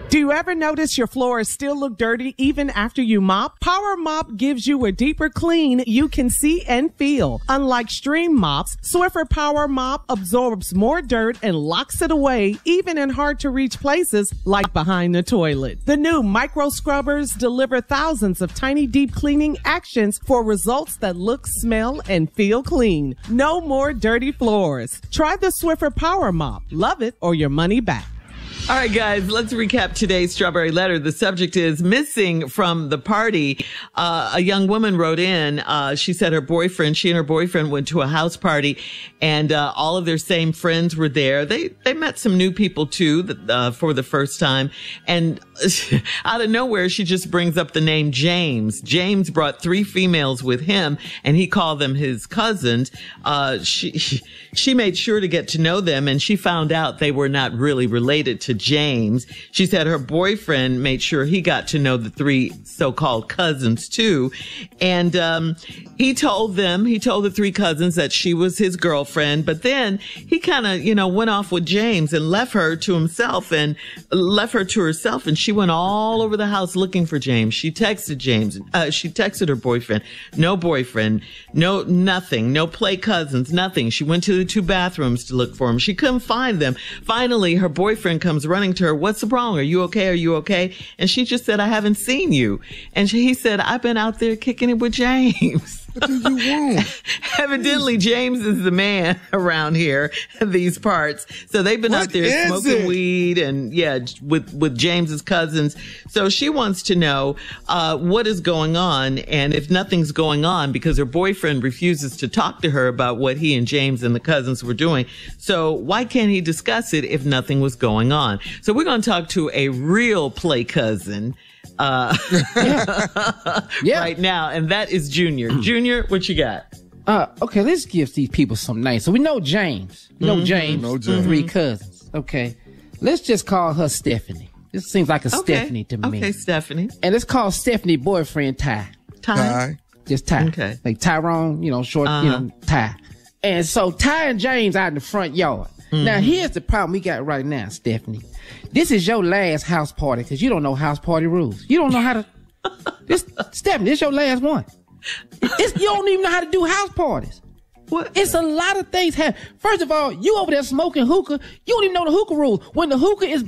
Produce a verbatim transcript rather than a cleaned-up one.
Do you ever notice your floors still look dirty even after you mop? Power Mop gives you a deeper clean you can see and feel. Unlike stream mops, Swiffer Power Mop absorbs more dirt and locks it away even in hard to reach places like behind the toilet. The new micro scrubbers deliver thousands of tiny deep cleaning actions for results that look, smell, and feel clean. No more dirty floors. Try the Swiffer Power Mop. Love it or your money back. All right, guys, let's recap today's Strawberry Letter. The subject is missing from the party. Uh, a young woman wrote in. Uh, she said her boyfriend, she and her boyfriend went to a house party, and uh, all of their same friends were there. They they met some new people, too, uh, for the first time. And out of nowhere, she just brings up the name James. James brought three females with him, and he called them his cousins. Uh, she, she made sure to get to know them, and she found out they were not really related to James. She said her boyfriend made sure he got to know the three so-called cousins too. And, um, he told them, he told the three cousins that she was his girlfriend, but then he kind of, you know, went off with James and left her to himself and left her to herself. And she went all over the house looking for James. She texted James, uh, she texted her boyfriend, no boyfriend, no, nothing, no play cousins, nothing. She went to the two bathrooms to look for him. She couldn't find them. Finally, her boyfriend comes running to her. What's wrong? Are you okay? Are you okay? And she just said, I haven't seen you. And she, he said, I've been out there kicking it with James. What do you want? Evidently, James is the man around here, these parts. So they've been What out there is smoking it? weed and, yeah, with, with James's cousins. So she wants to know, uh, what is going on. And if nothing's going on, because her boyfriend refuses to talk to her about what he and James and the cousins were doing. So why can't he discuss it if nothing was going on? So we're going to talk to a real play cousin. Uh, Yeah. right now, and that is Junior. Junior, what you got? Uh, okay, let's give these people some names. So we know James. We know Mm-hmm. James. Know James. Three cousins. Okay. Let's just call her Stephanie. This seems like a Okay. Stephanie to me. Okay, Stephanie. And let's call Stephanie boyfriend Ty. Ty. Ty. Just Ty. Okay. Like Tyrone, you know, short, Uh-huh. you know, Ty. And so Ty and James out in the front yard. Mm-hmm. Now, here's the problem we got right now, Stephanie. This is your last house party because you don't know house party rules. You don't know how to. This, Stephanie, this your last one. It's, you don't even know how to do house parties. What? It's a lot of things happen. First of all, you over there smoking hookah. You don't even know the hookah rules. When the hookah is